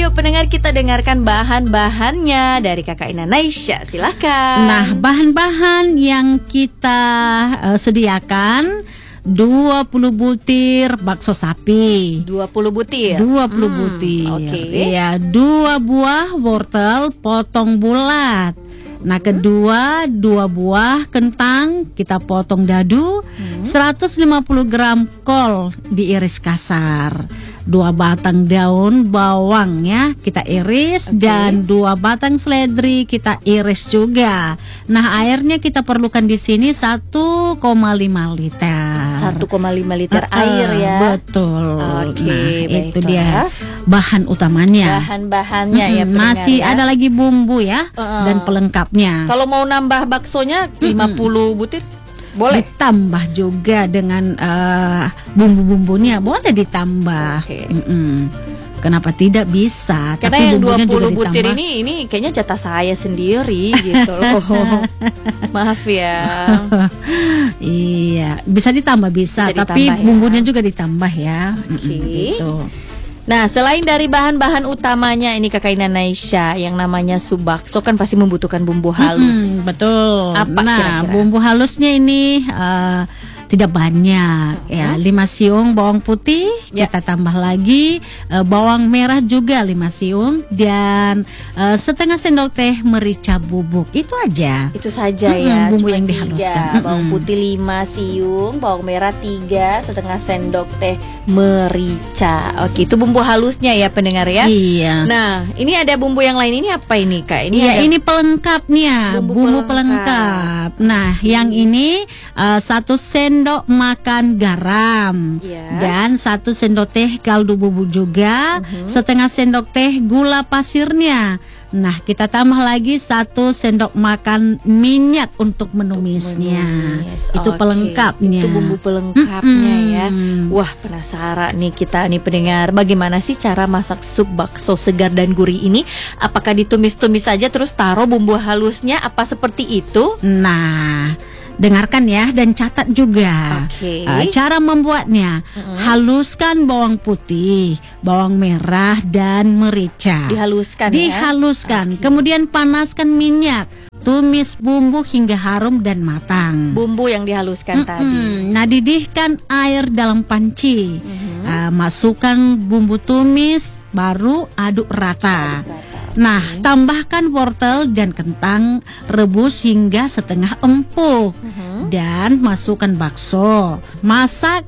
yuk pendengar, kita dengarkan bahan-bahannya dari Kakak Ina Naisha. Silakan. Nah, bahan-bahan yang kita sediakan 20 butir bakso sapi. 20 butir. 20 butir. Oke. Iya, 2 buah wortel potong bulat. Nah, kedua 2 buah kentang kita potong dadu. 150 gram kol diiris kasar. 2 batang daun bawang ya kita iris, dan 2 batang seledri kita iris juga. Nah, airnya kita perlukan di sini 1,5 liter. 1,5 liter air ya. Betul. Oke, nah, itu baiklah. dia bahan utamanya. Bahan-bahannya ya pendengar, masih ya. ada lagi bumbu ya dan pelengkapnya. Kalau mau nambah baksonya 50 butir boleh. Ditambah juga dengan bumbu-bumbunya, boleh ditambah. Oke. Kenapa tidak bisa? Karena tapi yang bumbunya 20 juga butir ditambah. ini kayaknya jatah saya sendiri gitu loh. Maaf ya. Iya, bisa ditambah bisa, Bisa tapi ditambah ya. bumbunya juga ditambah ya. Oke. Gitu. Nah, selain dari bahan-bahan utamanya ini Kakak Ina Naisha, yang namanya sup bakso kan pasti membutuhkan bumbu halus. Betul. Apa nah, kira-kira? bumbu halusnya ini tidak banyak ya. 5 siung bawang putih, Ya. kita tambah lagi bawang merah juga 5 siung, dan setengah sendok teh merica bubuk. Itu aja. Itu saja ya, bumbu cuma yang 3. dihaluskan. Bawang putih 5 siung, bawang merah 3, setengah sendok teh merica. Oke, itu bumbu halusnya ya pendengar ya. Iya. Nah, ini ada bumbu yang lain, ini apa ini Kak? Ini Iya, ada ini pelengkapnya, Bumbu bumbu pelengkap. Nah, yang ini 1 sendok makan garam, Iya. dan 1 sendok teh kaldu bubuk juga, setengah sendok teh gula pasirnya. Nah, kita tambah lagi 1 sendok makan minyak untuk menumisnya. Menumis. Itu Oke, pelengkapnya. Itu bumbu pelengkapnya ya. Wah, penasaran nih kita nih pendengar, bagaimana sih cara masak sup bakso segar dan gurih ini? Apakah ditumis-tumis saja terus taruh bumbu halusnya, apa seperti itu? Nah, dengarkan ya dan catat juga. Oke. Cara membuatnya: haluskan bawang putih, bawang merah dan merica. Dihaluskan ya. Dihaluskan. Kemudian panaskan minyak. Tumis bumbu hingga harum dan matang. Bumbu yang dihaluskan tadi. Nah, didihkan air dalam panci. Masukkan bumbu tumis, baru aduk rata. Nah, tambahkan wortel dan kentang, rebus hingga setengah empuk. Dan masukkan bakso. Masak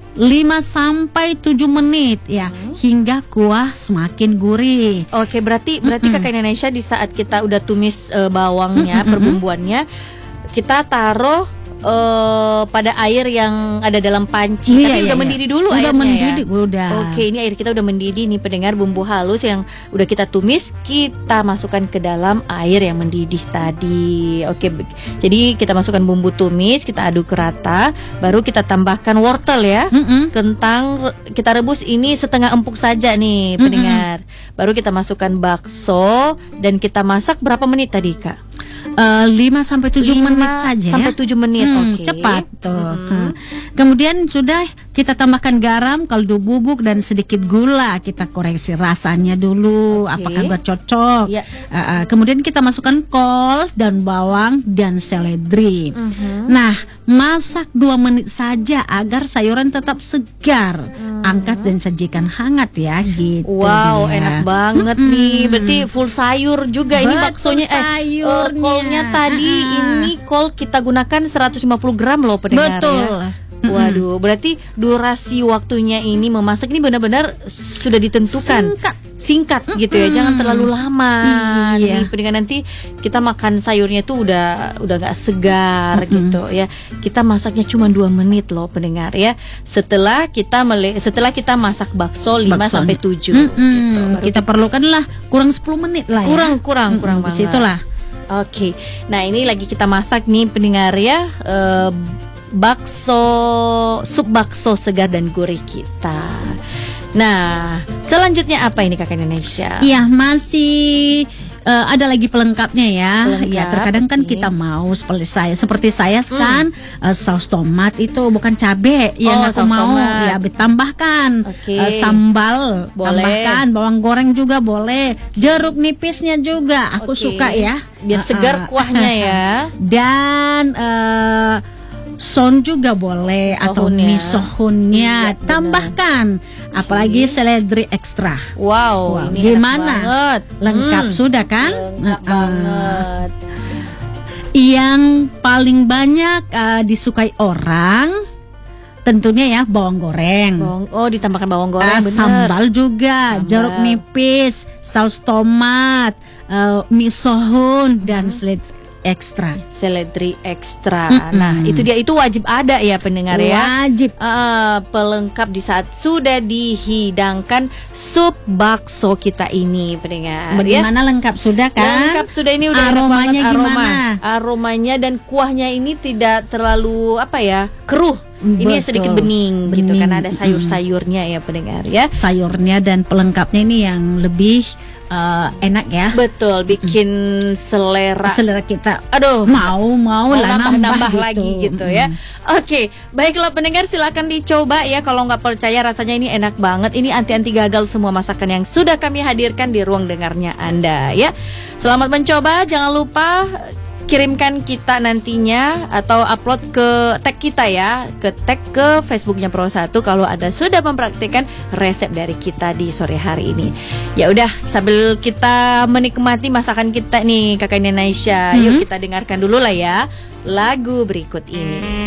5-7 menit ya, hingga kuah semakin gurih. Oke, berarti Kakak Indonesia di saat kita udah tumis bawangnya, perbumbuannya, kita taruh pada air yang ada dalam panci. Tapi udah mendidih dulu udah airnya mendidih, ya. udah. Oke, ini air kita udah mendidih nih pendengar, bumbu halus yang udah kita tumis kita masukkan ke dalam air yang mendidih tadi. Oke, jadi kita masukkan bumbu tumis, kita aduk rata, baru kita tambahkan wortel ya. Kentang kita rebus ini setengah empuk saja nih pendengar. Baru kita masukkan bakso dan kita masak berapa menit tadi Kak? 5-7 menit saja sampai 7 menit. Oke. Cepat tuh. Kemudian sudah kita tambahkan garam, kaldu bubuk dan sedikit gula. Kita koreksi rasanya dulu, apakah sudah cocok. Ya. Kemudian kita masukkan kol dan bawang dan seledri. Nah, masak 2 menit saja agar sayuran tetap segar. Angkat dan sajikan hangat ya, gitu. Wow, dia. enak banget nih. Berarti full sayur juga ini Betul, baksonya. sayurnya. Kolnya tadi ini kol kita gunakan 150 gram loh pendengar. Betul. Ya. Waduh, berarti durasi waktunya ini memasak ini benar-benar sudah ditentukan. Singkat gitu ya, jangan terlalu lama. Iya. Nih pendengar, nanti kita makan sayurnya tuh udah nggak segar gitu ya. Kita masaknya cuma 2 menit loh pendengar ya. Setelah kita masak bakso 5-7 gitu. Kita perlukanlah kurang 10 menit lah ya. Kurang banget. Disitulah. Oke. Nah, ini lagi kita masak nih pendengar ya, sup bakso segar dan gurih kita. Nah, selanjutnya apa ini Kakak Indonesia? Iya, masih ada lagi pelengkapnya ya. Pelengkap, Ya terkadang kan oke. kita mau seperti saya kan saus tomat itu bukan cabe yang Oh, aku saus mau tomat. ya tambahkan Oke. sambal, Boleh. tambahkan bawang goreng juga boleh, jeruk nipisnya juga aku Oke. suka ya. Biar segar kuahnya ya. Dan son juga boleh atau Sohun ya. mie sohunnya Iya, benar. tambahkan, apalagi seledri ekstra. Wow, Wow, ini gimana? enak banget. Lengkap sudah kan? Lengkap banget. Yang paling banyak disukai orang tentunya ya bawang goreng. Oh, ditambahkan bawang goreng, bener. Sambal juga, Sambal. jeruk nipis, saus tomat, mie sohun dan seledri ekstra. Seledri ekstra. Nah, itu dia, itu wajib ada ya pendengar ya. Wajib. Pelengkap di saat sudah dihidangkan sup bakso kita ini pendengar. Ya. Bagaimana lengkap sudah kan? Lengkap sudah, ini udah enak Aromanya banget gimana? aromanya dan kuahnya ini tidak terlalu keruh. Ini Betul. sedikit bening gitu Bening. kan, ada sayur-sayurnya ya pendengar ya. Sayurnya dan pelengkapnya ini yang lebih enak ya. Betul, bikin selera. Selera kita Aduh, mau lah nambah gitu. lagi gitu ya. Oke, baiklah pendengar, silakan dicoba ya. Kalau nggak percaya rasanya ini enak banget. Ini anti gagal semua masakan yang sudah kami hadirkan di ruang dengarnya Anda ya. Selamat mencoba, jangan lupa kirimkan kita nantinya atau upload ke tag kita ya, ke tag ke Facebooknya Pro 1 kalau ada sudah mempraktikkan resep dari kita di sore hari ini. Ya udah, sambil kita menikmati masakan kita nih Kakak Naisha, yuk kita dengarkan dulu lah ya lagu berikut ini.